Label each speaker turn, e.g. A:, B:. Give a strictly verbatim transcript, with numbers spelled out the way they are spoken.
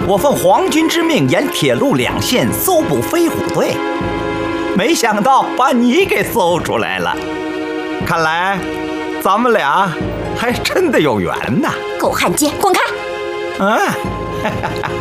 A: 我奉皇军之命，沿铁路两线搜捕飞虎队，没想到把你给搜出来了。看来咱们俩还真的有缘呐！
B: 狗汉奸，滚开！
A: 啊！